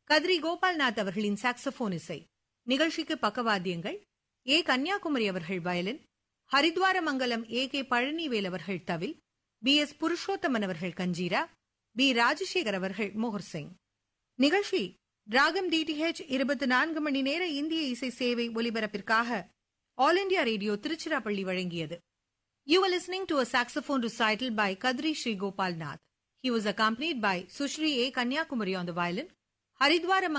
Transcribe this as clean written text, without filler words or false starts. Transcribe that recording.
கத்ரி கோபால்நாத் அவர்களின் சாக்ஸபோன் இசை. நிகழ்ச்சிக்கு பக்கவாத்தியங்கள் ஏ. கன்னியாகுமரி அவர்கள் வயலின், ஹரித்வாரமங்கலம் ஏ. கே. பழனிவேல் அவர்கள் தவில், பி. எஸ். புருஷோத்தமன் அவர்கள் கஞ்சீரா, பி. ராஜசேகர் அவர்கள் மோகர்சிங். நிகழ்ச்சி ராகம் டிடிஹெச் 24 மணி நேர இந்திய இசை சேவை ஒலிபரப்பிற்காக ஆல் இண்டியா ரேடியோ திருச்சிராப்பள்ளி வழங்கியது. You were listening to a saxophone recital by Kadri Sri Gopal Nath. He was accompanied by Sushri A. Kanyakumari on the violin, Haridwara